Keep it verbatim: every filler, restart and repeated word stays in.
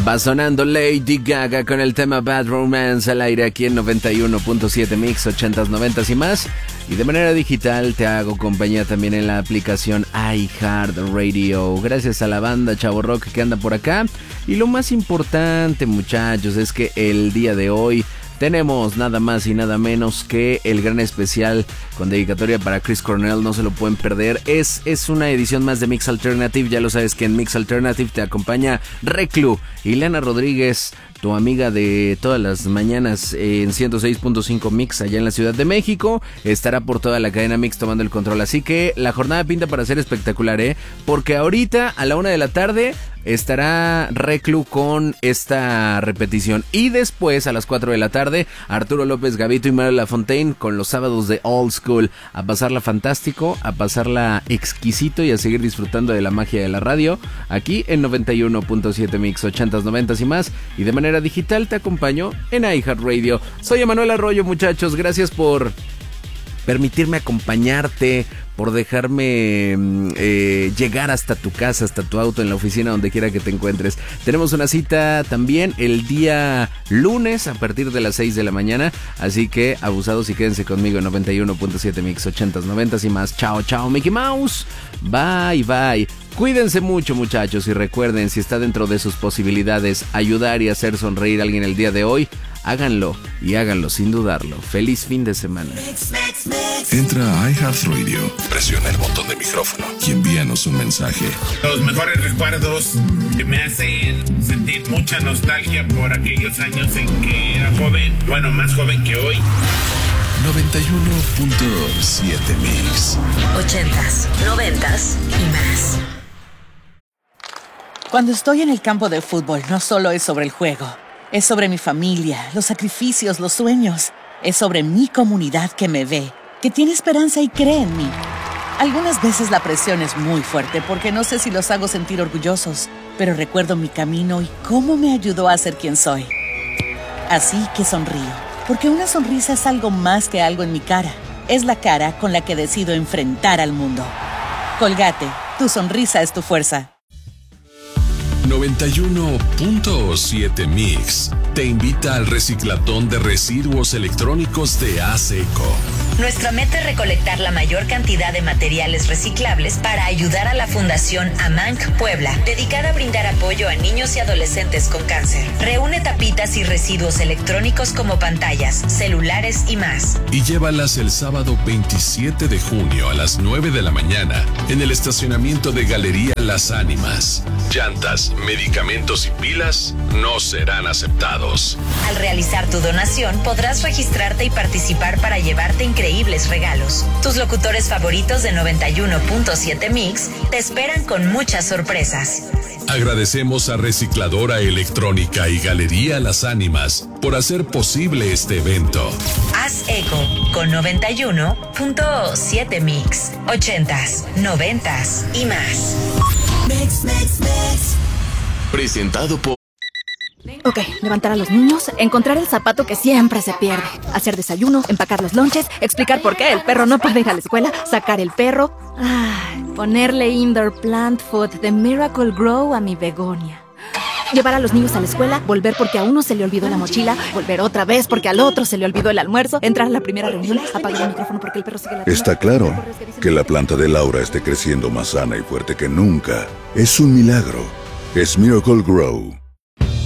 Va sonando Lady Gaga con el tema Bad Romance al aire aquí en noventa y uno punto siete Mix, ochentas, noventas y más. Y de manera digital te hago compañía también en la aplicación iHeartRadio. Gracias a la banda Chavo Rock que anda por acá. Y lo más importante, muchachos, es que el día de hoy tenemos nada más y nada menos que el gran especial con dedicatoria para Chris Cornell. No se lo pueden perder. Es, es una edición más de Mix Alternative. Ya lo sabes que en Mix Alternative te acompaña Reclu, Ileana Rodríguez, tu amiga de todas las mañanas en ciento seis punto cinco Mix allá en la Ciudad de México. Estará por toda la cadena Mix tomando el control. Así que la jornada pinta para ser espectacular, ¿eh? Porque ahorita a la una de la tarde estará Reclu con esta repetición. Y después a las cuatro de la tarde Arturo López Gavito y Mario Lafontaine con los sábados de Old School. A pasarla fantástico, a pasarla exquisito y a seguir disfrutando de la magia de la radio aquí en noventa y uno punto siete Mix, ochentas, noventas y más. Y de manera digital te acompaño en iHeartRadio. Soy Emanuel Arroyo, muchachos. Gracias por permitirme acompañarte, por dejarme eh, llegar hasta tu casa, hasta tu auto, en la oficina, donde quiera que te encuentres. Tenemos una cita también el día lunes a partir de las seis de la mañana, así que abusados y quédense conmigo en noventa y uno punto siete Mix, ochentas, noventas y más. Chao, chao, Mickey Mouse. Bye, bye. Cuídense mucho, muchachos, y recuerden, si está dentro de sus posibilidades ayudar y hacer sonreír a alguien el día de hoy, háganlo, y háganlo sin dudarlo. Feliz fin de semana. Entra a iHeartRadio, presiona el botón de micrófono y envíanos un mensaje. Los mejores recuerdos que me hacen sentir mucha nostalgia por aquellos años en que era joven, bueno, más joven que hoy. noventa y uno punto siete Mix. Ochentas, noventas y más. Cuando estoy en el campo de fútbol, no solo es sobre el juego. Es sobre mi familia, los sacrificios, los sueños. Es sobre mi comunidad que me ve, que tiene esperanza y cree en mí. Algunas veces la presión es muy fuerte porque no sé si los hago sentir orgullosos, pero recuerdo mi camino y cómo me ayudó a ser quien soy. Así que sonrío, porque una sonrisa es algo más que algo en mi cara. Es la cara con la que decido enfrentar al mundo. Colgate, tu sonrisa es tu fuerza. noventa y uno punto siete Mix te invita al reciclatón de residuos electrónicos de ASECO. Nuestra meta es recolectar la mayor cantidad de materiales reciclables para ayudar a la Fundación AMANC Puebla, dedicada a brindar apoyo a niños y adolescentes con cáncer. Reúne tapitas y residuos electrónicos como pantallas, celulares y más. Y llévalas el sábado veintisiete de junio a las nueve de la mañana en el estacionamiento de Galería Las Ánimas. Llantas, medicamentos y pilas no serán aceptados. Al realizar tu donación, podrás registrarte y participar para llevarte increíbles regalos. Tus locutores favoritos de noventa y uno punto siete Mix te esperan con muchas sorpresas. Agradecemos a Recicladora Electrónica y Galería Las Ánimas por hacer posible este evento. Haz eco con noventa y uno punto siete Mix. Ochentas, noventas y más. Mix, mix, mix. Presentado por... Ok, levantar a los niños, encontrar el zapato que siempre se pierde, hacer desayuno, empacar los lonches, explicar por qué el perro no puede ir a la escuela, sacar el perro, ah, ponerle indoor plant food de Miracle Grow a mi begonia. Llevar a los niños a la escuela, volver porque a uno se le olvidó la mochila, volver otra vez porque al otro se le olvidó el almuerzo, entrar a la primera reunión, apagar el micrófono porque el perro sigue la... Está claro que la planta de Laura esté creciendo más sana y fuerte que nunca. Es un milagro. Es Miracle Grow.